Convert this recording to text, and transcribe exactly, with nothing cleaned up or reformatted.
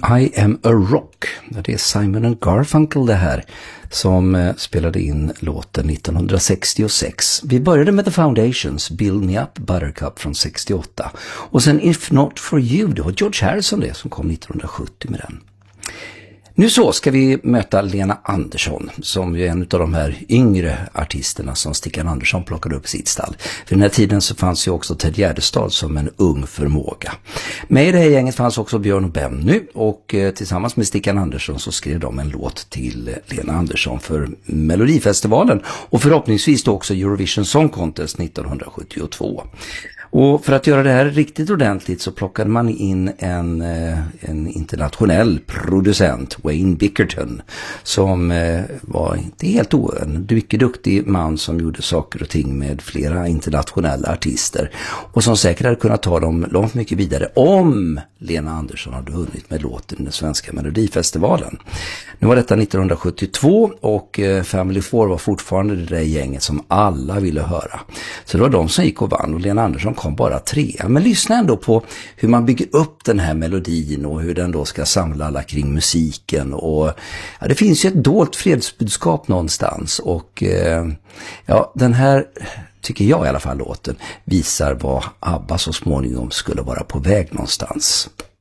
I am a rock. Det är Simon and Garfunkel det här som eh, spelade in låten nittonhundrasextiosex. Vi började med The Foundations, Build Me Up Buttercup från sextioåtta. Och sen If Not For You, det var George Harrison det som kom nittonhundrasjuttio med den. Nu så ska vi möta Lena Andersson som är en av de här yngre artisterna som Stickan Andersson plockade upp i sitt stall. För den här tiden så fanns ju också Ted Gärdestad som en ung förmåga. Med i det här gänget fanns också Björn och Benny och eh, tillsammans med Stickan Andersson så skrev de en låt till Lena Andersson för Melodifestivalen och förhoppningsvis då också Eurovision Song Contest nittonhundrasjuttiotvå. Och för att göra det här riktigt ordentligt så plockade man in en, en internationell producent, Wayne Bickerton, som var inte helt o, en mycket duktig man som gjorde saker och ting med flera internationella artister och som säkert hade kunnat ta dem långt mycket vidare om Lena Andersson hade vunnit med låten i den svenska Melodifestivalen. Nu var detta nittonhundrasjuttiotvå och Family Four var fortfarande det där gänget som alla ville höra. Så det var de som gick och vann och Lena Andersson kom bara tre. Men lyssna ändå på hur man bygger upp den här melodin och hur den då ska samla alla kring musiken. Och ja, det finns ju ett dolt fredsbudskap någonstans och eh, ja, den här tycker jag i alla fall låten visar vad ABBA så småningom skulle vara på väg någonstans.